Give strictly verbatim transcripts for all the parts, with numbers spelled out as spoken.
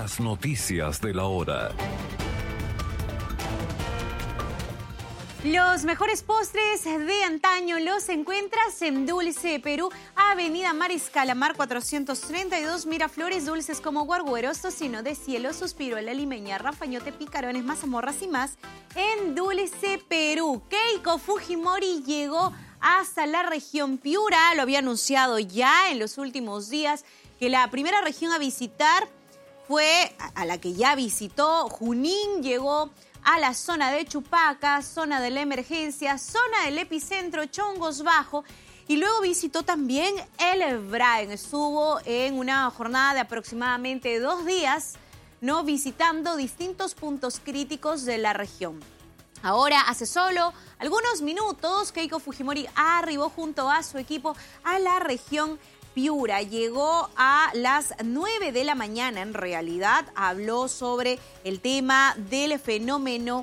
Las noticias de la hora. Los mejores postres de antaño los encuentras en Dulce Perú, Avenida Mariscal Amar cuatrocientos treinta y dos, Miraflores. Dulces como guargueros, tocino de cielo, suspiruela limeña, rafañote, picarones, mazamorras y más en Dulce Perú. Keiko Fujimori llegó hasta la región Piura, lo había anunciado ya en los últimos días, que la primera región a visitar fue a la que ya visitó Junín. Llegó a la zona de Chupaca, zona de la emergencia, zona del epicentro, Chongos Bajo, y luego visitó también el Braen. Estuvo en una jornada de aproximadamente dos días, ¿no?, visitando distintos puntos críticos de la región. Ahora, hace solo algunos minutos, Keiko Fujimori arribó junto a su equipo a la región Piura. Llegó a las nueve de la mañana, en realidad. Habló sobre el tema del fenómeno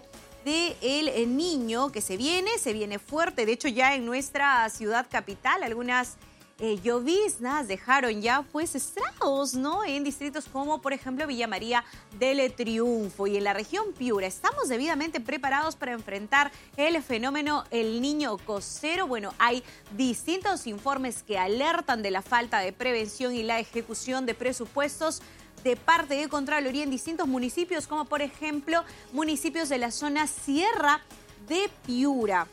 del niño que se viene, se viene fuerte. De hecho, ya en nuestra ciudad capital, algunas eh, lloviznas dejaron ya pues estragos, ¿no?, en distritos como, por ejemplo, Villa María del Triunfo. Y en la región Piura estamos debidamente preparados para enfrentar el fenómeno El Niño Costero. Bueno, hay distintos informes que alertan de la falta de prevención y la ejecución de presupuestos de parte de Contraloría en distintos municipios, como por ejemplo municipios de la zona Sierra de Piura.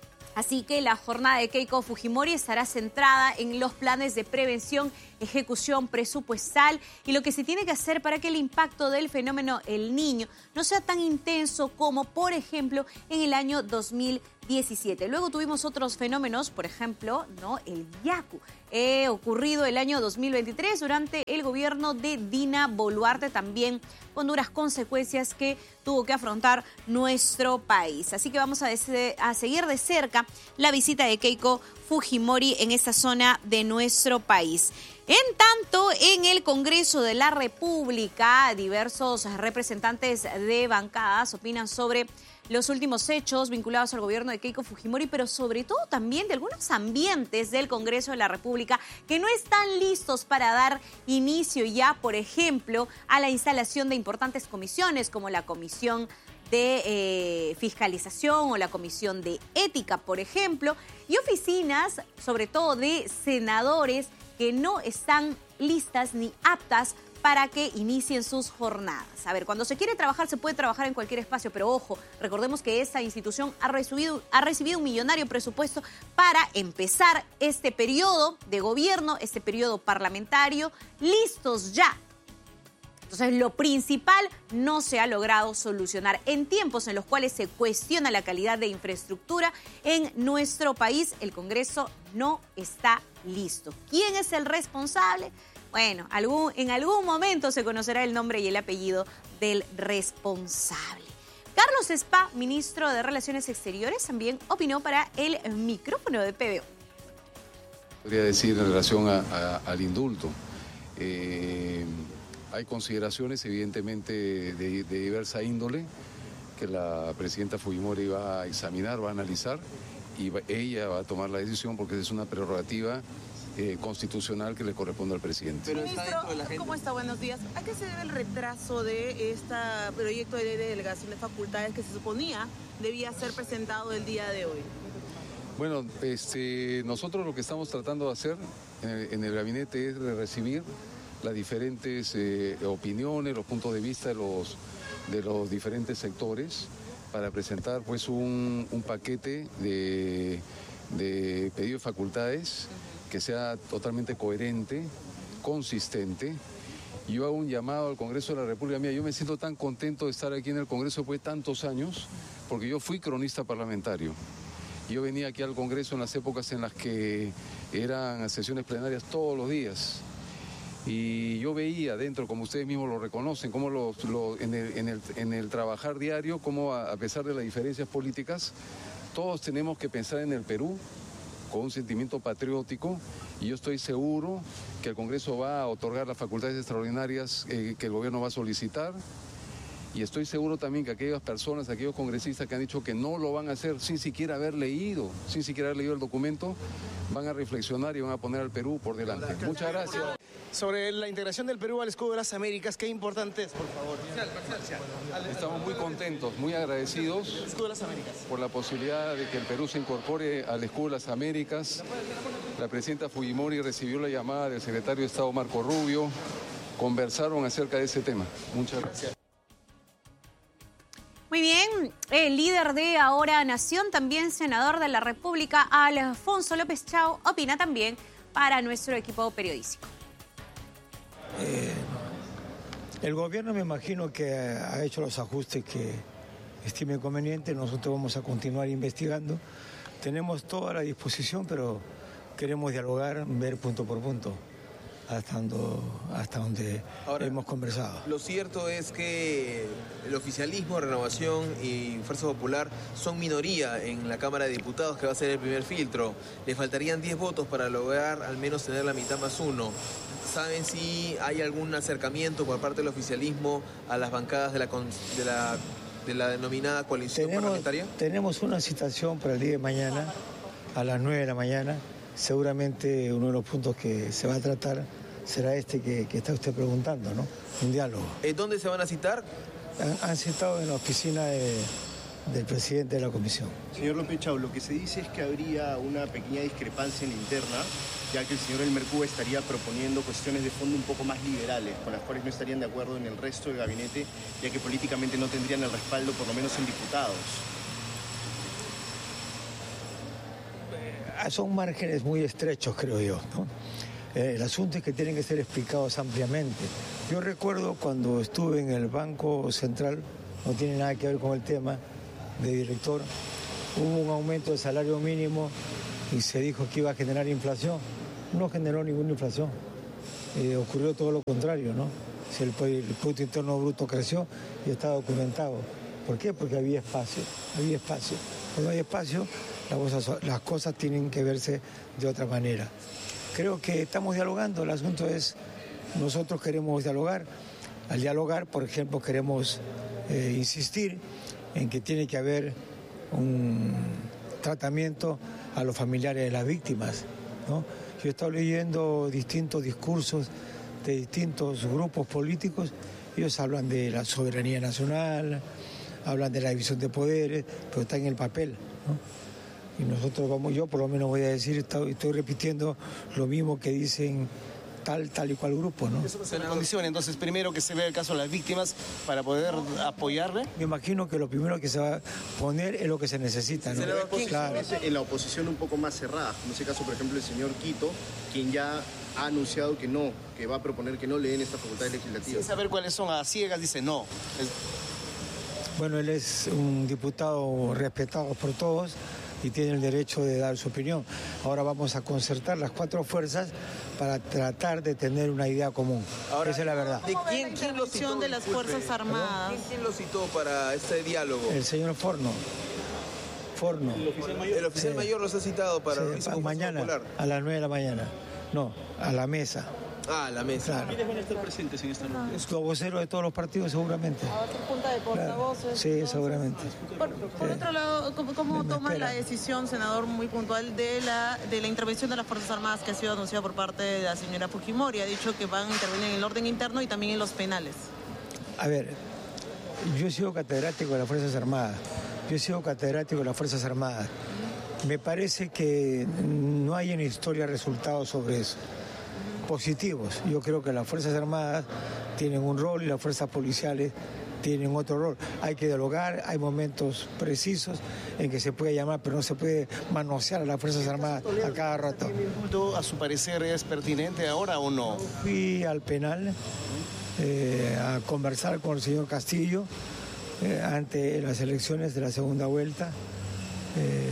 Así que la jornada de Keiko Fujimori estará centrada en los planes de prevención, ejecución presupuestal y lo que se tiene que hacer para que el impacto del fenómeno El Niño no sea tan intenso como, por ejemplo, en el año dos mil diecisiete. Luego tuvimos otros fenómenos, por ejemplo, ¿no?, el Yaku, eh, ocurrido el año dos mil veintitrés durante el gobierno de Dina Boluarte, también con duras consecuencias que tuvo que afrontar nuestro país. Así que vamos a, a seguir de cerca la visita de Keiko Fujimori en esta zona de nuestro país. En tanto, en el Congreso de la República, diversos representantes de bancadas opinan sobre los últimos hechos vinculados al gobierno de Keiko Fujimori, pero sobre todo también de algunos ambientes del Congreso de la República que no están listos para dar inicio ya, por ejemplo, a la instalación de importantes comisiones como la Comisión de eh, Fiscalización o la Comisión de Ética, por ejemplo, y oficinas, sobre todo de senadores, que no están listas ni aptas para que inicien sus jornadas. A ver, cuando se quiere trabajar, se puede trabajar en cualquier espacio, pero ojo, recordemos que esta institución ha recibido, ha recibido un millonario presupuesto para empezar este periodo de gobierno, este periodo parlamentario, listos ya. Entonces, lo principal no se ha logrado solucionar en tiempos en los cuales se cuestiona la calidad de infraestructura en nuestro país. El Congreso no está listo. ¿Quién es el responsable? Bueno, algún, en algún momento se conocerá el nombre y el apellido del responsable. Carlos Spa, ministro de Relaciones Exteriores, también opinó para el micrófono de P B O. Podría decir en relación a, a, al indulto. Eh, hay consideraciones evidentemente de, de diversa índole que la presidenta Fujimori va a examinar, va a analizar y va, ella va a tomar la decisión porque es una prerrogativa Eh, constitucional que le corresponde al presidente. Pero está dentro de la agenda. ¿Cómo está? Buenos días. ¿A qué se debe el retraso de este proyecto de ley de delegación de facultades que se suponía debía ser presentado el día de hoy? Bueno, este, nosotros lo que estamos tratando de hacer en el, en el gabinete es de recibir las diferentes eh, opiniones, los puntos de vista de los, de los diferentes sectores para presentar pues un, un paquete de, de pedido de facultades que sea totalmente coherente, consistente. Yo hago un llamado al Congreso de la República. Mira, yo me siento tan contento de estar aquí en el Congreso después de tantos años, porque yo fui cronista parlamentario. Yo venía aquí al Congreso en las épocas en las que eran sesiones plenarias todos los días. Y yo veía dentro, como ustedes mismos lo reconocen, cómo los, los, en, el, en, el, en el trabajar diario, cómo a, a pesar de las diferencias políticas, todos tenemos que pensar en el Perú con un sentimiento patriótico, y yo estoy seguro que el Congreso va a otorgar las facultades extraordinarias eh, que el gobierno va a solicitar, Y estoy seguro también que aquellas personas, aquellos congresistas que han dicho que no lo van a hacer sin siquiera haber leído, sin siquiera haber leído el documento, van a reflexionar y van a poner al Perú por delante. Muchas gracias. Sobre la integración del Perú al escudo de las Américas, qué importante es, por favor. Estamos muy contentos, muy agradecidos por la posibilidad de que el Perú se incorpore al escudo de las Américas. La presidenta Fujimori recibió la llamada del secretario de Estado Marco Rubio, conversaron acerca de ese tema. Muchas gracias. Muy bien, el líder de Ahora Nación, también senador de la República, Alfonso López Chao, opina también para nuestro equipo periodístico. Eh, el gobierno me imagino que ha hecho los ajustes que estime conveniente. Nosotros vamos a continuar investigando. Tenemos toda la disposición, pero queremos dialogar, ver punto por punto hasta donde, hasta donde Ahora, hemos conversado. Lo cierto es que el oficialismo, Renovación y Fuerza Popular son minoría en la Cámara de Diputados, que va a ser el primer filtro. Le faltarían diez votos para lograr al menos tener la mitad más uno. ¿Saben si hay algún acercamiento por parte del oficialismo a las bancadas de la, de la, de la denominada coalición tenemos, parlamentaria? Tenemos una citación para el día de mañana a las nueve de la mañana. Seguramente uno de los puntos que se va a tratar será este que, que está usted preguntando, ¿no? Un diálogo. ¿Dónde se van a citar? Han, han citado en la oficina de, del presidente de la comisión. Señor López Chao, lo que se dice es que habría una pequeña discrepancia en la interna, ya que el señor Elmer Cuba estaría proponiendo cuestiones de fondo un poco más liberales, con las cuales no estarían de acuerdo en el resto del gabinete, ya que políticamente no tendrían el respaldo, por lo menos en diputados. Son márgenes muy estrechos, creo yo, ¿no? Eh, el asunto es que tienen que ser explicados ampliamente. Yo recuerdo cuando estuve en el Banco Central, no tiene nada que ver con el tema de director, hubo un aumento del salario mínimo y se dijo que iba a generar inflación. No generó ninguna inflación. Eh, ocurrió todo lo contrario, ¿no? Si el, el Producto Interno Bruto creció y está documentado. ¿Por qué? Porque había espacio, había espacio. Cuando hay espacio, las cosas, las cosas tienen que verse de otra manera. Creo que estamos dialogando, el asunto es, nosotros queremos dialogar. Al dialogar, por ejemplo, queremos eh, insistir en que tiene que haber un tratamiento a los familiares de las víctimas, ¿no? Yo he estado leyendo distintos discursos de distintos grupos políticos, ellos hablan de la soberanía nacional, hablan de la división de poderes, pero está en el papel, ¿no? Y nosotros vamos, yo por lo menos voy a decir, estoy, estoy repitiendo lo mismo que dicen tal, tal y cual grupo, ¿no? Eso es la condición, entonces primero que se vea el caso de las víctimas para poder apoyarle. Me imagino que lo primero que se va a poner es lo que se necesita, ¿no? ¿Quién claro. En la oposición un poco más cerrada, en ese caso, por ejemplo, el señor Quito, quien ya ha anunciado que no, que va a proponer que no le den estas facultades legislativas. Sin saber cuáles son, a ciegas dice no. Es... Bueno, él es un diputado respetado por todos y tiene el derecho de dar su opinión. Ahora vamos a concertar las cuatro fuerzas para tratar de tener una idea común. Ahora, esa es la verdad. ¿De quién, quién lo citó de las Disculpe, Fuerzas Armadas? ¿Quién, ¿Quién lo citó para este diálogo? El señor Forno. Forno. El oficial mayor, el oficial sí. mayor los ha citado para sí, para mañana, popular. A las nueve de la mañana. No, a la mesa. Ah, la mesa. Claro. ¿Quiénes van a estar presentes en esta noche? Los voceros de todos los partidos, seguramente. ¿A otra punta de portavoces? Claro. Sí, entonces, seguramente. Por, por sí. otro lado, ¿cómo, cómo toma la decisión, senador, muy puntual de la, de la intervención de las Fuerzas Armadas que ha sido anunciada por parte de la señora Fujimori? Ha dicho que van a intervenir en el orden interno y también en los penales. A ver, yo he sido catedrático de las Fuerzas Armadas. Yo he sido catedrático de las Fuerzas Armadas. Me parece que no hay en la historia resultados sobre eso. Positivos. Yo creo que las Fuerzas Armadas tienen un rol y las fuerzas policiales tienen otro rol. Hay que dialogar, hay momentos precisos en que se puede llamar, pero no se puede manosear a las Fuerzas Armadas a cada rato. ¿A su parecer es pertinente ahora o no? Fui al penal eh, a conversar con el señor Castillo eh, ante las elecciones de la segunda vuelta. Eh,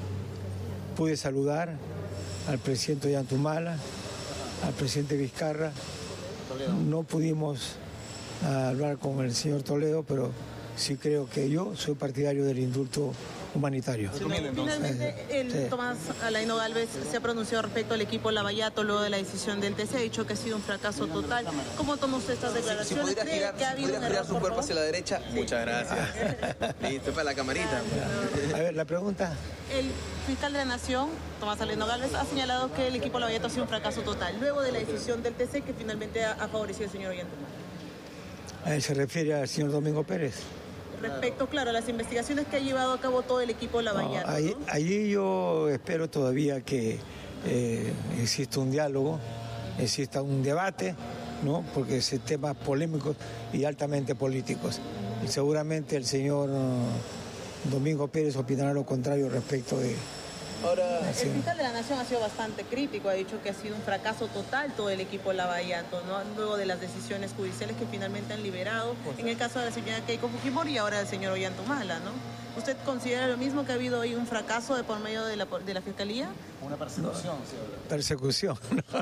pude saludar al presidente Ollantumala, al presidente Vizcarra. Toledo. No pudimos hablar con el señor Toledo, pero sí creo que yo soy partidario del indulto humanitario. Sí, finalmente, el Sí. Tomás Alaino Gálvez se ha pronunciado respecto al equipo Lavallato luego de la decisión del T C, ha dicho que ha sido un fracaso total. ¿Cómo toma usted estas Si declaraciones? pudiera ¿Cree girar, que ha si habido pudiera un girar error, su por cuerpo favor? hacia la derecha, muchas gracias. Listo, para la camarita. A ver, la pregunta. El fiscal de la Nación, Tomás Alaino Gálvez, ha señalado que el equipo Lavallato ha sido un fracaso total, luego de la decisión del T C que finalmente ha, ha favorecido al señor Ollantuma. A él se refiere al señor Domingo Pérez. Respecto, claro, a las investigaciones que ha llevado a cabo todo el equipo No, Lavallato. ahí, ¿no? allí yo espero todavía que eh, exista un diálogo, exista un debate, ¿no? Porque son temas polémicos y altamente políticos. Y seguramente el señor uh, Domingo Pérez opinará lo contrario respecto de... Ahora, El fiscal de la Nación ha sido bastante crítico, ha dicho que ha sido un fracaso total todo el equipo Lavallato, ¿no? Luego de las decisiones judiciales que finalmente han liberado, en el caso de la señora Keiko Fujimori y ahora del señor Ollantumala, ¿no? ¿Usted considera lo mismo, que ha habido hoy un fracaso de por medio de la, de la Fiscalía? Una persecución, sí. Persecución.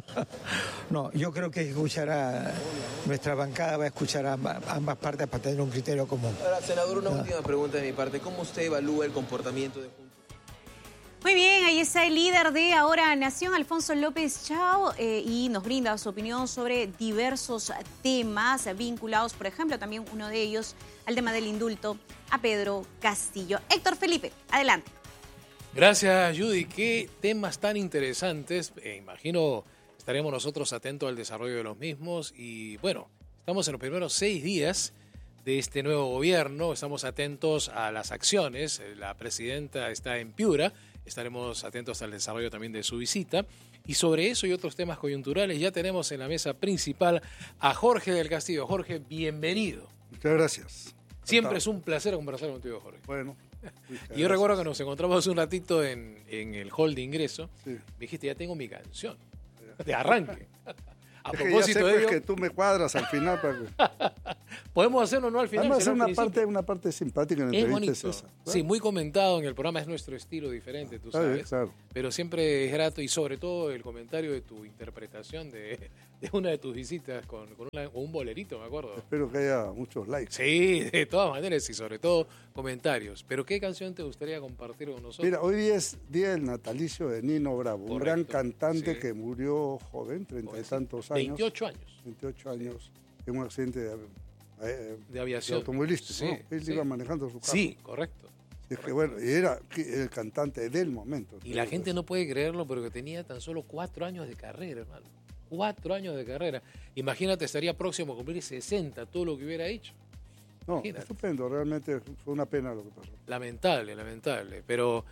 No, yo creo que escuchará, nuestra bancada va a escuchar a ambas, ambas partes para tener un criterio común. ahora, senador, una última pregunta de mi parte. ¿Cómo usted evalúa el comportamiento de Juntos? Muy bien, ahí está el líder de Ahora Nación, Alfonso López Chao, eh, y nos brinda su opinión sobre diversos temas vinculados, por ejemplo, también uno de ellos al tema del indulto a Pedro Castillo. Héctor Felipe, adelante. Gracias, Judy. Qué temas tan interesantes. Eh, imagino estaremos nosotros atentos al desarrollo de los mismos. Y bueno, estamos en los primeros seis días de este nuevo gobierno. Estamos atentos a las acciones. La presidenta está en Piura. Estaremos atentos al desarrollo también de su visita. Y sobre eso y otros temas coyunturales ya tenemos en la mesa principal a Jorge del Castillo. Jorge, bienvenido. Muchas gracias. Siempre es un placer conversar contigo, Jorge. Bueno. Y yo recuerdo que nos encontramos un ratito en, en el hall de ingreso. Sí. Me dijiste, ya tengo mi canción. De arranque. A Es que propósito ya sé, de pues, ello, que tú me cuadras al final. Para que... podemos hacerlo no al final. Además, sino una al principio. parte, una parte simpática en la Es entrevista bonito. es esa. Sí, muy comentado en el programa. Es nuestro estilo diferente, tú Está sabes. bien, claro. Pero siempre es grato y sobre todo el comentario de tu interpretación de, de una de tus visitas con, con una- un bolerito, me acuerdo. Espero que haya muchos likes. Sí, de todas maneras y sobre todo comentarios. Pero ¿qué canción te gustaría compartir con nosotros? Mira, hoy es día del natalicio de Nino Bravo, un Correcto, gran cantante sí. que murió joven, treinta y tantos años. veintiocho años veintiocho años, en un accidente de, eh, de aviación. automovilístico. Sí, ¿no? Él sí. iba manejando su carro. Sí, correcto. Es que bueno, y era el cantante del momento. Y la gente no puede creerlo, pero que tenía tan solo cuatro años de carrera, hermano. Cuatro años de carrera. Imagínate, estaría próximo a cumplir sesenta, todo lo que hubiera hecho. No, Imagínate. estupendo, realmente fue una pena lo que pasó. Lamentable, lamentable. Pero,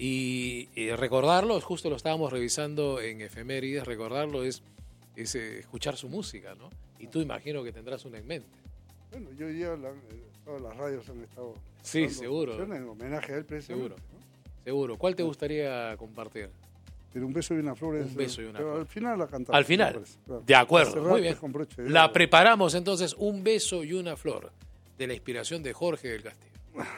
y, y recordarlo, justo lo estábamos revisando en Efemérides, recordarlo es, es eh, escuchar su música, ¿no? Y tú imagino que tendrás una en mente. Bueno, yo diría la, eh, todas las radios han estado Sí, dando seguro. canciones en homenaje a él precisamente. Seguro. ¿no? Seguro. ¿Cuál te gustaría compartir? Pero un beso y una flor es, Un beso y una pero flor. al final la cantamos. Al me final. parece, claro. De acuerdo. Cerrar, Muy bien. pues, con broche de La oro. preparamos entonces, un beso y una flor, de la inspiración de Jorge del Castillo.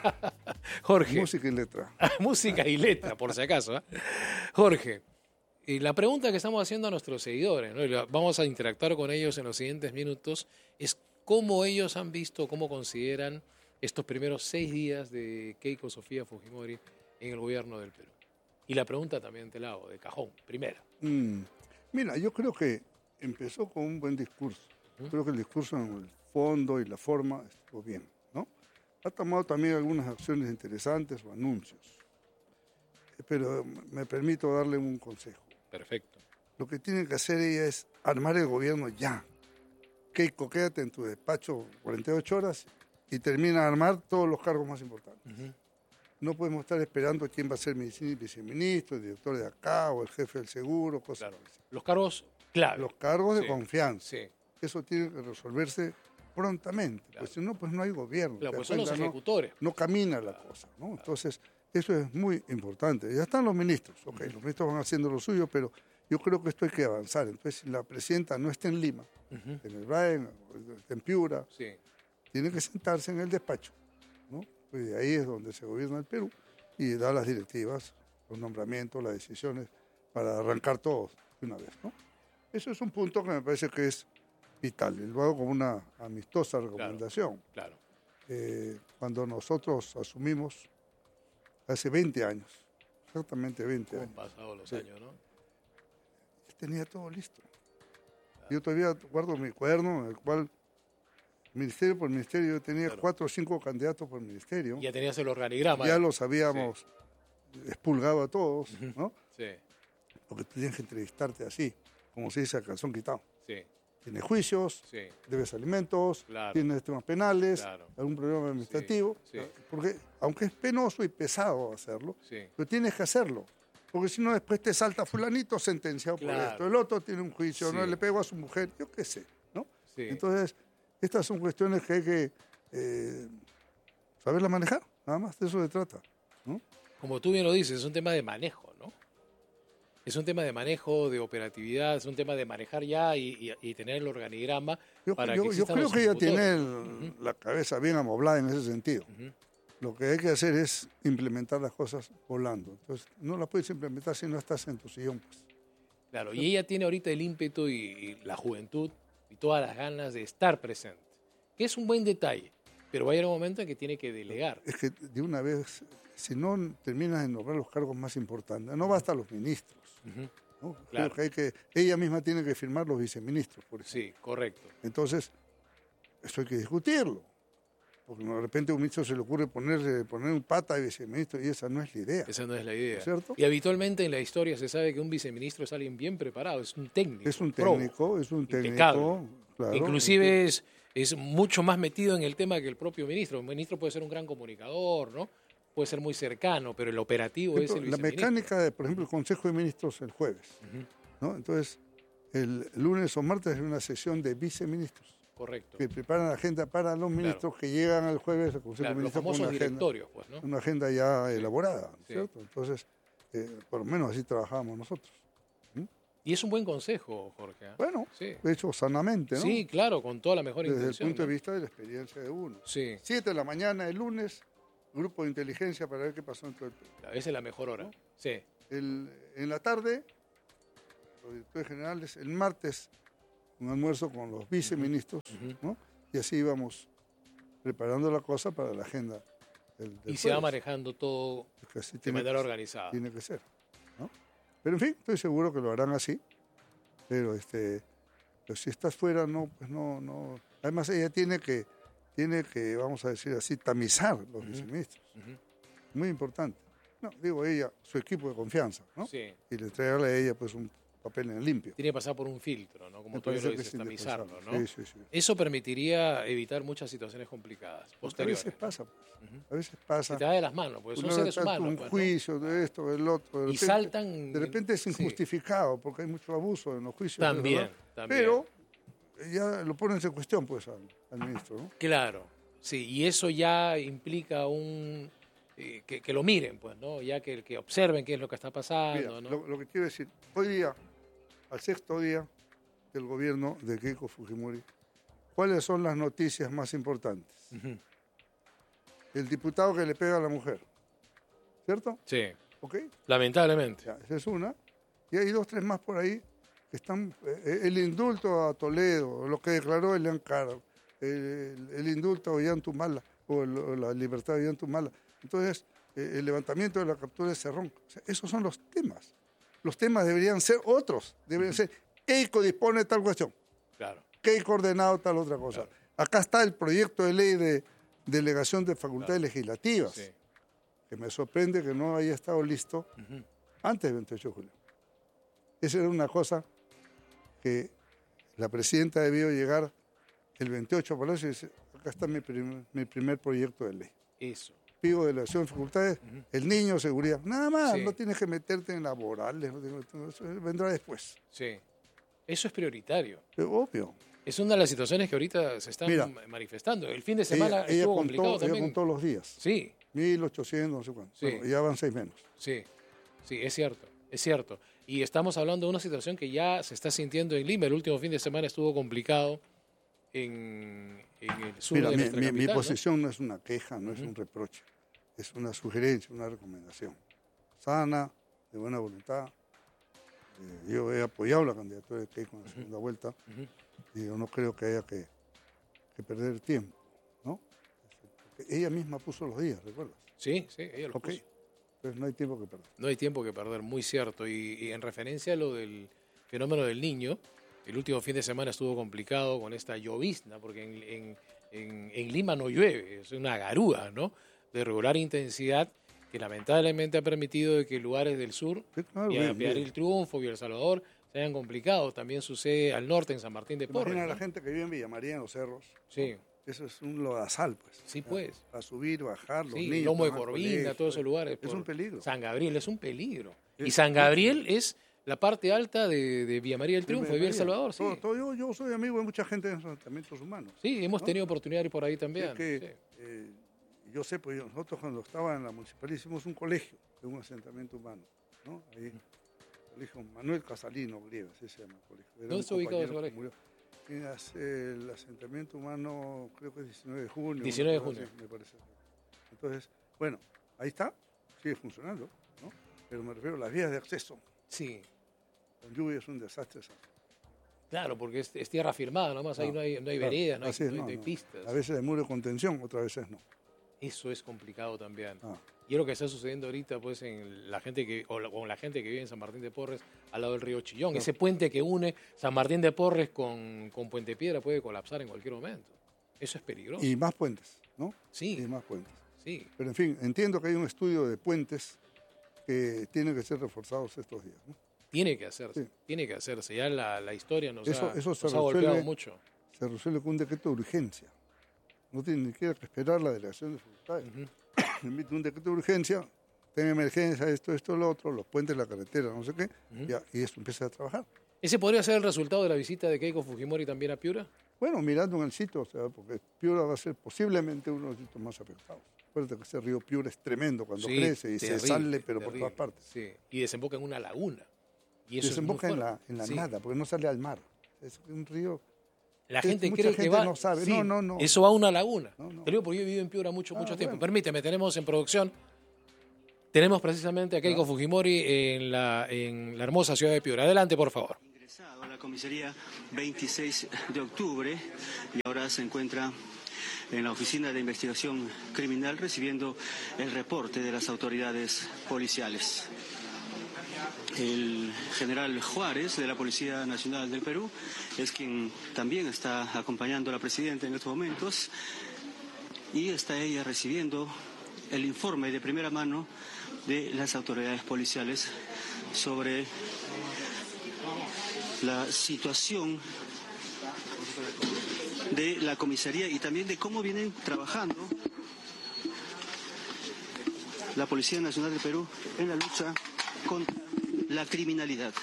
Jorge. Música y letra. Música y letra, por si acaso. ¿eh? Jorge, y la pregunta que estamos haciendo a nuestros seguidores, ¿no? Y la- vamos a interactuar con ellos en los siguientes minutos, es cómo ellos han visto, cómo consideran estos primeros seis días de Keiko Sofía Fujimori en el gobierno del Perú. Y la pregunta también te la hago, de cajón, primera. Mm. Mira, yo creo que empezó con un buen discurso. Creo que el discurso en el fondo y la forma estuvo bien, ¿no? Ha tomado también algunas acciones interesantes o anuncios. Pero me permito darle un consejo. Perfecto. Lo que tiene que hacer ella es armar el gobierno ya. Keiko, quédate en tu despacho cuarenta y ocho horas y termina de armar todos los cargos más importantes. Ujú. No podemos estar esperando quién va a ser mi viceministro, el director de acá o el jefe del seguro, cosas Claro. así. Los cargos clave. Los cargos de Sí. confianza. Sí, Eso tiene que resolverse prontamente, Claro. pues si no, pues no hay gobierno. claro, ¿te pues das son los cuenta, no? ejecutores. No camina la cosa, ¿no? Entonces, eso es muy importante. Ya están los ministros, ok, los ministros van haciendo lo suyo, pero yo creo que esto hay que avanzar. Entonces, si la presidenta no está en Lima, Ujú. en el Brain, está en Piura, Sí. tiene que sentarse en el despacho, ¿no? Pues de ahí es donde se gobierna el Perú y da las directivas, los nombramientos, las decisiones para arrancar todos de una vez, ¿no? Eso es un punto que me parece que es vital. Y lo hago como una amistosa recomendación. Claro. Eh, cuando nosotros asumimos, hace veinte años, exactamente veinte ¿Cómo años. han pasado los Sí. años, no? Tenía todo listo. Yo todavía guardo mi cuaderno en el cual, ministerio por ministerio, yo tenía Claro. cuatro o cinco candidatos por ministerio. Ya tenías el organigrama. Ya los habíamos expulgado a todos, ¿no? Sí, Porque tú tienes que entrevistarte así, como se dice a calzón quitado. sí, Tienes juicios, sí. debes alimentos, Claro. tienes temas penales, Claro. algún problema administrativo. Sí, sí. Porque aunque es penoso y pesado hacerlo, Sí. pero tienes que hacerlo. Porque si no, después te salta fulanito sentenciado por Claro. esto. El otro tiene un juicio, Sí. no le pegó a su mujer, yo qué sé, ¿no? Sí. Entonces, estas son cuestiones que hay que eh, saberlas manejar, nada más, de eso se trata, ¿no? Como tú bien lo dices, es un tema de manejo, ¿no? Es un tema de manejo, de operatividad, es un tema de manejar ya y, y- y tener el organigrama Yo, para yo- que yo existan creo los que ella ejecutores. tiene el- la cabeza bien amoblada en ese sentido. Ujú. Lo que hay que hacer es implementar las cosas volando. Entonces, no las puedes implementar si no estás en tu sillón, pues. Claro, y ella tiene ahorita el ímpetu y, y la juventud y todas las ganas de estar presente, que es un buen detalle, pero va a llegar un momento en que tiene que delegar. Es que de una vez, si no terminas de nombrar los cargos más importantes, no basta los ministros. Ujú. ¿no? Claro. Creo que hay que, ella misma tiene que firmar los viceministros, por ejemplo. Sí, correcto. Entonces, eso hay que discutirlo. Porque de repente a un ministro se le ocurre poner, poner un pata de viceministro y esa no es la idea. Esa no es la idea. ¿Cierto? Y habitualmente en la historia se sabe que un viceministro es alguien bien preparado, es un técnico. Es un pro, técnico, es un técnico. impecable. Claro, Inclusive es, es mucho más metido en el tema que el propio ministro. El ministro puede ser un gran comunicador, ¿no? Puede ser muy cercano, pero el operativo Por es ejemplo, el la viceministro. mecánica, de, por ejemplo, el Consejo de Ministros el jueves. Ujú. ¿no? Entonces, el lunes o martes hay una sesión de viceministros Correcto. que preparan la agenda para los ministros que llegan al jueves al Consejo Claro, de los Ministros con famosos una agenda, directorios, pues, ¿no? una agenda ya elaborada, Sí. ¿cierto? Entonces, eh, por lo menos así trabajamos nosotros. Y es un buen consejo, Jorge. ¿ah? Bueno, Sí. de hecho, sanamente, ¿no? Sí, claro, con toda la mejor Desde intención. el punto ¿no? de vista de la experiencia de uno. Sí, Siete de la mañana el lunes, grupo de inteligencia para ver qué pasó en todo el Perú. esa es la mejor hora. Sí, El- en la tarde, los directores generales, el martes, un almuerzo con los viceministros, Ujú. ¿no? Y así íbamos preparando la cosa para la agenda del, del y se va jueves. manejando todo Es que así de tiene manera que- organizada. Tiene que ser, ¿no? Pero en fin, estoy seguro que lo harán así. Pero este, pues si estás fuera, no, pues no, no. Además ella tiene que, tiene que, vamos a decir así, tamizar los viceministros. Ujú. Muy importante. No, digo ella, su equipo de confianza, ¿no? Sí. Y le entregarle a ella pues un papel en limpio. Tiene que pasar por un filtro, ¿no? Como Me tú bien parece lo que dices, es tamizarlo, indispensable. ¿no? Sí, sí, sí. Eso permitiría evitar muchas situaciones complicadas, Porque a posteriores. veces pasa, pues. Ujú. A veces pasa. Se te va de las manos, porque son Uno seres tanto humanos. un pues, ¿no? juicio de esto, del otro. De Y repente- saltan... De repente es sí, injustificado, porque hay mucho abuso en los juicios. También, ¿verdad? también. Pero ya lo ponen en cuestión, pues, al, al ministro, ¿no? Claro, sí, y eso ya implica un... eh, que, que lo miren, pues, ¿no? Ya que, que observen qué es lo que está pasando, Mira, ¿no? lo, lo que quiero decir, hoy día, al sexto día del gobierno de Keiko Fujimori, ¿cuáles son las noticias más importantes? Ujú. El diputado que le pega a la mujer, ¿cierto? Sí, ¿Ok? lamentablemente. Ya, esa es una. Y hay dos, tres más por ahí que están... eh, el indulto a Toledo, lo que declaró Elian Caro, el, el indulto a Ollantumala, o, el- o la libertad de Ollantumala. Entonces, eh, el levantamiento de la captura de Cerrón. O sea, esos son los temas. Los temas deberían ser otros. Deberían ser, Keiko dispone de tal cuestión, Claro, Keiko ordenado tal otra cosa. Claro. Acá está el proyecto de ley de delegación de facultades legislativas, sí. que me sorprende que no haya estado listo Ujú. antes del veintiocho de julio. Esa era una cosa que la presidenta debió llegar el veintiocho a Palacio y decir, acá está mi primer, mi primer proyecto de ley. Eso. Pido delegación de facultades, el niño, seguridad. Nada más, Sí. no tienes que meterte en laborales, no tienes que- eso vendrá después. Sí. Eso es prioritario. Es obvio. Es una de las situaciones que ahorita se están Mira, manifestando. El fin de semana Ella, ella estuvo contó, complicado ella también. contó los días, Sí, mil ochocientos, no sé cuánto. Sí. Bueno, ya van seis menos. sí, sí, es cierto, es cierto. Y estamos hablando de una situación que ya se está sintiendo en Lima. El último fin de semana estuvo complicado en, en el sur Mira, de mi, nuestra mi- capital, mi ¿no? posición ¿no? es una queja, no es un reproche. Es una sugerencia, una recomendación. Sana, de buena voluntad. Eh, yo he apoyado la candidatura de Keiko en la segunda vuelta Ujú. y yo no creo que haya que, que perder tiempo, ¿no? Porque ella misma puso los días, ¿recuerdas? Sí, sí, ella lo Ok. puso. Entonces no hay tiempo que perder. No hay tiempo que perder, muy cierto. Y, y en referencia a lo del fenómeno del Niño, el último fin de semana estuvo complicado con esta llovizna, porque en, en, en, en Lima no llueve, es una garúa, ¿no?, de regular intensidad, que lamentablemente ha permitido de que lugares del sur, Sí, claro, Villa bien, bien. El Triunfo, Villa El Salvador, se hayan complicado. También sucede al norte, en San Martín de Porres. Imagina a la ¿no? gente que vive en Villa María, en los cerros. Sí. Eso es un lodazal, pues. Sí, ¿ya? pues. A subir, bajar, los Sí, niños. Lomo de van al Corvina, colegio, todos esos lugares. Es por un peligro. San Gabriel es un peligro. Es- Y San Gabriel es la parte alta de, de Villa María del Triunfo, de Villa El Salvador, sí. Todo- todo- yo, yo soy amigo de mucha gente en los asentamientos humanos. Sí, hemos ¿no? tenido oportunidad de ir por ahí también. Es que, sí. eh, yo sé, pues yo- nosotros cuando estaba en la municipalidad hicimos un colegio de un asentamiento humano, ¿no? Ahí, colegio Manuel Casalino Griega, así se llama el colegio. Era ¿Dónde un está ubicado ese compañero que colegio? murió. En las- el asentamiento humano, creo que es diecinueve de junio. diecinueve de una cosa junio. así, me parece. Entonces, bueno, ahí está, sigue funcionando, ¿no? Pero me refiero a las vías de acceso. Sí, Con lluvia es un desastre. esa- claro, porque es, es tierra firmada, nomás ahí No, no hay, no hay claro, veredas, no hay, así es, no hay- no, no hay no. pistas. A veces hay muro de contención, otras veces no. Eso es complicado también. Ah. Y es lo que está sucediendo ahorita, pues, en la gente que, o la, con la gente que vive en San Martín de Porres, al lado del río Chillón. No. Ese puente que une San Martín de Porres con, con Puente Piedra puede colapsar en cualquier momento. Eso es peligroso. Y más puentes, ¿no? Sí. Y más puentes. Sí. Pero en fin, entiendo que hay un estudio de puentes que tienen que ser reforzados estos días, ¿no? Tiene que hacerse, Sí. tiene que hacerse. Ya la, la historia nos, Eso- ha, eso se nos ha golpeado resuelve. mucho. Se resuelve con un decreto de urgencia. No tiene ni siquiera que esperar la delegación de facultades. Emite un decreto de urgencia, ten emergencia, esto, esto, lo otro, los puentes, la carretera, no sé qué, ya, y esto empieza a trabajar. ¿Ese podría ser el resultado de la visita de Keiko Fujimori también a Piura? Bueno, mirando en el sitio, o sea, porque Piura va a ser posiblemente uno de los sitios más afectados. Acuérdate que ese río Piura es tremendo cuando Sí, crece y terrible, se sale, pero por terrible, todas partes. Sí. Y desemboca en una laguna. Y eso Desemboca es en muy la, fuerte. en la Sí. nada, porque no sale al mar. Es un río. La es- gente mucha cree que gente va. no sabe. sí, No, no, no. Eso va a una laguna. No, no. Te digo porque yo he vivido en Piura mucho, Ah, mucho tiempo. bueno. Permíteme, tenemos en producción. Tenemos precisamente a Keiko Fujimori en la, en la hermosa ciudad de Piura. Adelante, por favor. Ingresado a la comisaría veintiséis de octubre y ahora se encuentra en la oficina de investigación criminal recibiendo el reporte de las autoridades policiales. El general Juárez de la Policía Nacional del Perú es quien también está acompañando a la presidenta en estos momentos y está ella recibiendo el informe de primera mano de las autoridades policiales sobre la situación de la comisaría y también de cómo vienen trabajando la Policía Nacional del Perú en la lucha contra la criminalidad.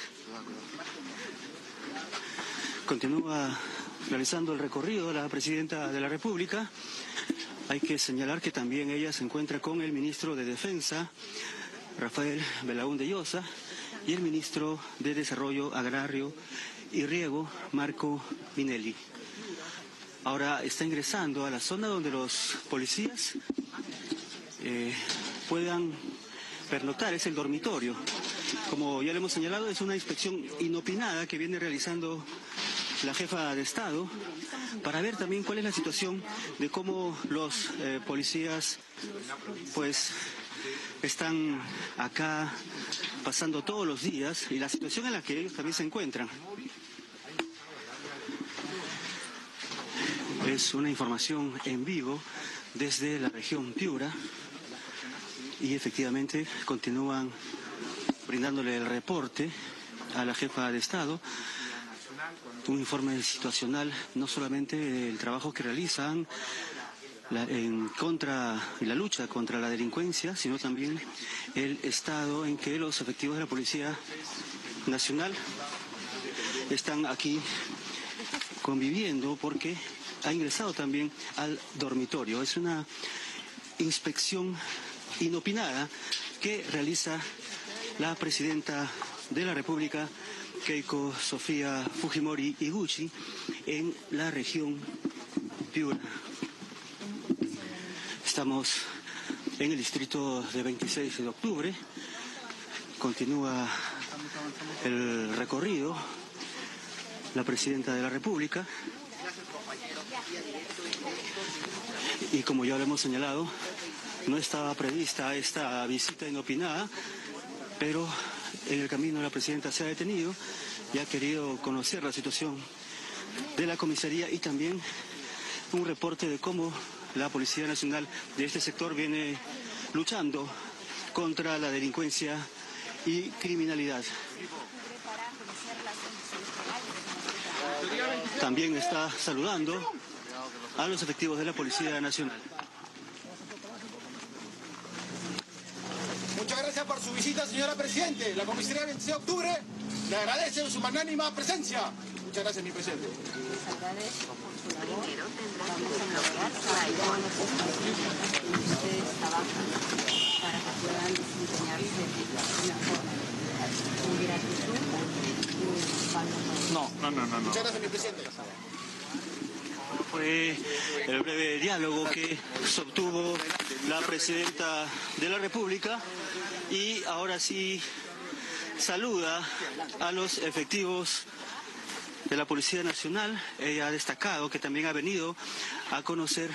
Continúa realizando el recorrido la presidenta de la República. Hay que señalar que también ella se encuentra con el ministro de Defensa, Rafael Belaúnde Llosa, y el ministro de Desarrollo Agrario y Riego, Marco Minelli. Ahora está ingresando a la zona donde los policías eh, puedan pernoctar, es el dormitorio. Como ya le hemos señalado, es una inspección inopinada que viene realizando la jefa de Estado para ver también cuál es la situación de cómo los eh, policías pues están acá pasando todos los días y la situación en la que ellos también se encuentran. Es una información en vivo desde la región Piura y efectivamente continúan brindándole el reporte a la jefa de Estado, un informe situacional no solamente del trabajo que realizan la, en contra la lucha contra la delincuencia, sino también el estado en que los efectivos de la Policía Nacional están aquí conviviendo porque ha ingresado también al dormitorio. Es una inspección inopinada que realiza la presidenta de la República, Keiko Sofía Fujimori Iguchi, en la región Piura. Estamos en el distrito de veintiséis de octubre. Continúa el recorrido la presidenta de la República. Y como ya lo hemos señalado, no estaba prevista esta visita inopinada, pero en el camino la presidenta se ha detenido y ha querido conocer la situación de la comisaría y también un reporte de cómo la Policía Nacional de este sector viene luchando contra la delincuencia y criminalidad. También está saludando a los efectivos de la Policía Nacional. Muchas gracias por su visita, señora Presidente. La Comisaría veintiséis de octubre le agradece su magnánima presencia. Muchas gracias, mi presidente. Les agradezco por su labor. Vamos a mejorar para todos los espacios que ustedes trabajan para que puedan desempeñarse de una forma con gratitud y ocupando. No, no, no, no. Muchas gracias, mi presidente. Fue el breve diálogo que sostuvo la presidenta de la República y ahora sí saluda a los efectivos de la Policía Nacional. Ella ha destacado que también ha venido a conocer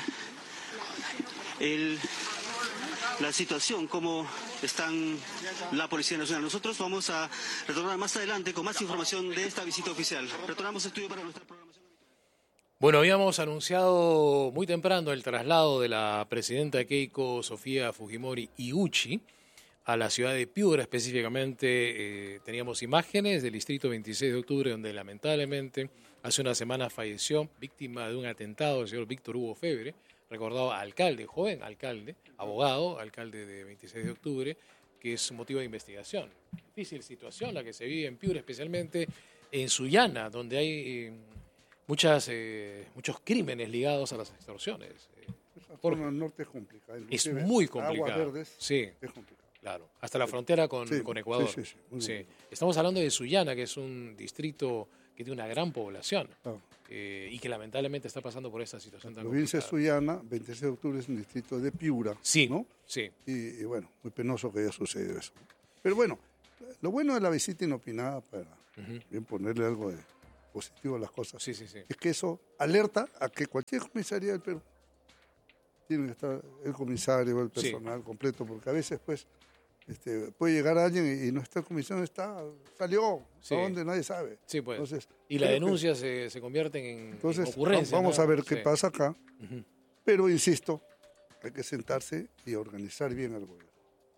el, la situación, cómo están la Policía Nacional. Nosotros vamos a retornar más adelante con más información de esta visita oficial. Retornamos estudio para nuestra programación. Bueno, habíamos anunciado muy temprano el traslado de la presidenta Keiko Sofía Fujimori Iguchi a la ciudad de Piura. Específicamente eh, teníamos imágenes del distrito veintiséis de octubre, donde lamentablemente hace una semana falleció, víctima de un atentado, el señor Víctor Hugo Febre, recordado alcalde, joven alcalde, abogado, alcalde de veintiséis de octubre, que es motivo de investigación. Difícil situación la que se vive en Piura, especialmente en Sullana, donde hay eh, muchas, eh, muchos crímenes ligados a las extorsiones. Eh, por el norte es complicado. Es muy complicado. Aguas Verdes sí. es complicado. Claro, hasta la frontera con, sí, con Ecuador. Sí, sí, sí, sí. Estamos hablando de Sullana, que es un distrito que tiene una gran población claro. eh, y que lamentablemente está pasando por esta situación la tan provincia de complicada. Sullana, veintiséis de octubre es un distrito de Piura, sí, ¿no? Sí. Y, y bueno, muy penoso que haya sucedido eso. Pero bueno, lo bueno de la visita inopinada, para uh-huh. bien ponerle algo de positivo a las cosas, sí, sí, sí. es que eso alerta a que cualquier comisaría del Perú tiene que estar el comisario, el personal sí. completo, porque a veces pues Este, puede llegar alguien y, y nuestra comisión está salió sí. a donde nadie sabe. Sí, pues. Entonces, y las denuncias que, se, se convierten en, entonces, en ocurrencias. Vamos ¿no? a ver qué sí. pasa acá. Uh-huh. Pero insisto, hay que sentarse y organizar bien el gobierno.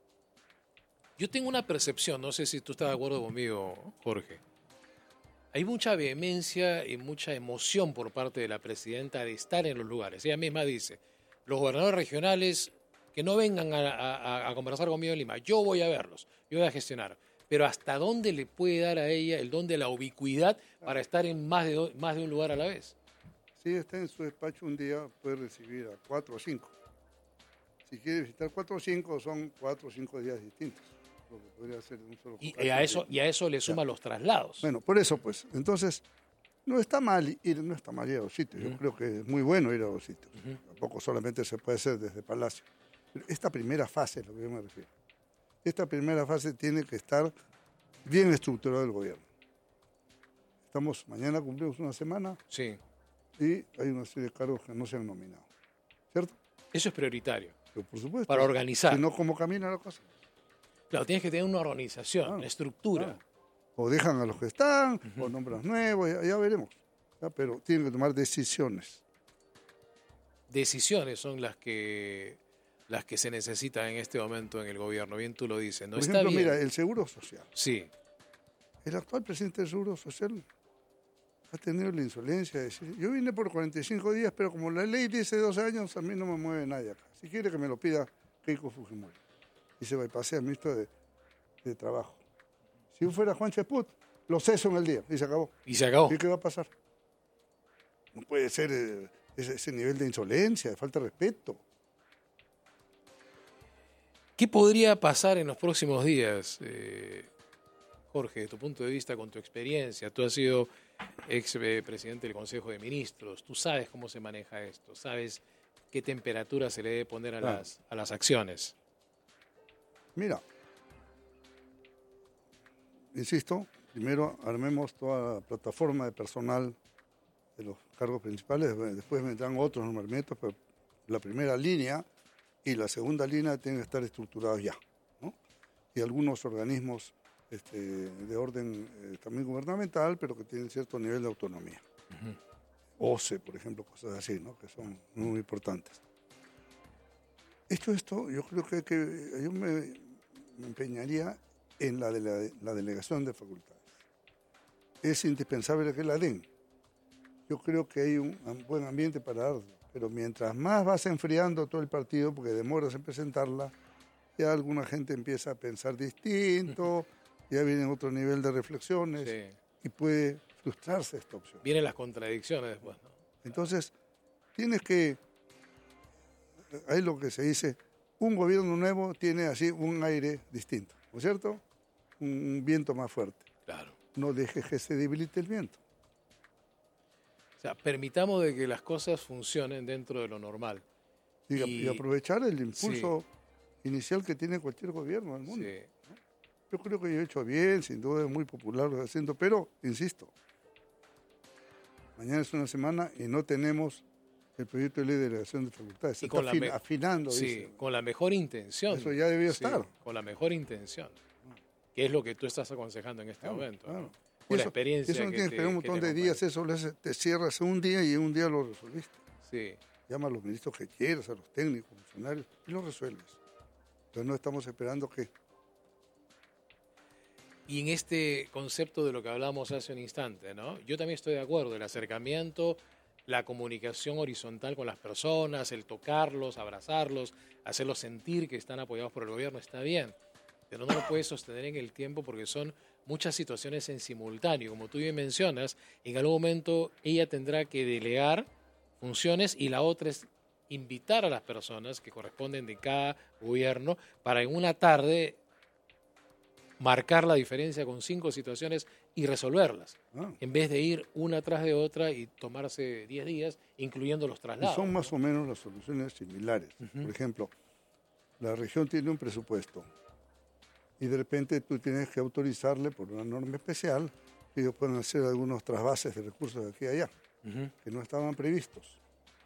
Yo tengo una percepción, no sé si tú estás de acuerdo conmigo, Jorge. Hay mucha vehemencia y mucha emoción por parte de la presidenta de estar en los lugares. Ella misma dice, los gobernadores regionales que no vengan a, a, a conversar conmigo en Lima, yo voy a verlos, yo voy a gestionar. Pero ¿hasta dónde le puede dar a ella el don de la ubicuidad para estar en más de, do, más de un lugar a la vez? Si está en su despacho un día, puede recibir a cuatro o cinco. Si quiere visitar cuatro o cinco, son cuatro o cinco días distintos. Lo que podría hacer en un solo y, y, a eso, y a eso le suma ya. los traslados. Bueno, por eso pues, entonces, no está mal ir, no está mal ir a los sitios. Uh-huh. Yo creo que es muy bueno ir a los sitios. Uh-huh. Tampoco solamente se puede hacer desde Palacio. Esta primera fase es lo que yo me refiero. Esta primera fase tiene que estar bien estructurado el gobierno. Estamos, mañana cumplimos una semana. Sí. Y hay una serie de cargos que no se han nominado. ¿Cierto? Eso es prioritario. Pero por supuesto. Para organizar. Si no, ¿cómo camina la cosa? Claro, tienes que tener una organización, ah, una estructura. Ah. O dejan a los que están, uh-huh. o nombran nuevos, ya, ya veremos. ¿Ya? Pero tienen que tomar decisiones. Decisiones son las que... las que se necesitan en este momento en el gobierno. Bien tú lo dices. No Por está ejemplo, bien. mira, el Seguro Social. Sí. El actual presidente del Seguro Social ha tenido la insolencia de decir, yo vine por cuarenta y cinco días, pero como la ley dice doce años, a mí no me mueve nadie acá. Si quiere que me lo pida Keiko Fujimori. Y se bypassea al ministro de, de Trabajo. Si yo fuera Juan Chesput, lo ceso en el día y se acabó. Y se acabó. ¿Y qué va a pasar? No puede ser eh, ese, ese nivel de insolencia, de falta de respeto. ¿Qué podría pasar en los próximos días, eh, Jorge, de tu punto de vista, con tu experiencia? Tú has sido ex eh, presidente del Consejo de Ministros, tú sabes cómo se maneja esto, sabes qué temperatura se le debe poner a, claro. las, a las acciones. Mira, insisto, primero armemos toda la plataforma de personal de los cargos principales, después vendrán otros nombramientos, pero la primera línea y la segunda línea tienen que estar estructurados ya, ¿no? Y algunos organismos este, de orden eh, también gubernamental, pero que tienen cierto nivel de autonomía. Uh-huh. O C E, por ejemplo, cosas así, ¿no? Que son muy importantes. Hecho esto, yo creo que, que yo me, me empeñaría en la, de la, la delegación de facultades. Es indispensable que la den. Yo creo que hay un, un buen ambiente para darla, pero mientras más vas enfriando todo el partido, porque demoras en presentarla, ya alguna gente empieza a pensar distinto, ya viene otro nivel de reflexiones, sí, y puede frustrarse esta opción. Vienen las contradicciones después, ¿no? Entonces, tienes que, hay lo que se dice, un gobierno nuevo tiene así un aire distinto, ¿no es cierto? Un, un viento más fuerte. Claro. No dejes que se debilite el viento. O sea, permitamos de que las cosas funcionen dentro de lo normal. Y, y, y aprovechar el impulso sí. inicial que tiene cualquier gobierno del mundo. Sí. ¿No? Yo creo que yo he hecho bien, sin duda es muy popular lo que haciendo, pero, insisto, mañana es una semana y no tenemos el proyecto de ley de delegación de facultades. Se y con está la afinando. Sí, dice. Con la mejor intención. Eso ya debió sí, estar. Con la mejor intención. Que es lo que tú estás aconsejando en este claro, momento. Claro. ¿no? Por la experiencia eso no que tienes que esperar un montón de días, eso lo haces, te cierras un día y en un día lo resolviste. Sí. Llama a los ministros que quieras, a los técnicos, funcionarios, y lo resuelves. Entonces no estamos esperando que... Y en este concepto de lo que hablamos hace un instante, ¿no? Yo también estoy de acuerdo, el acercamiento, la comunicación horizontal con las personas, el tocarlos, abrazarlos, hacerlos sentir que están apoyados por el gobierno, está bien. Pero no lo puedes sostener en el tiempo porque son muchas situaciones en simultáneo. Como tú bien mencionas, en algún momento ella tendrá que delegar funciones y la otra es invitar a las personas que corresponden de cada gobierno para en una tarde marcar la diferencia con cinco situaciones y resolverlas, ah. en vez de ir una tras de otra y tomarse diez días, incluyendo los traslados. Y son más ¿no? o menos las soluciones similares. Uh-huh. Por ejemplo, la región tiene un presupuesto y de repente tú tienes que autorizarle por una norma especial que ellos pueden hacer algunos trasvases de recursos de aquí a allá, uh-huh. que no estaban previstos.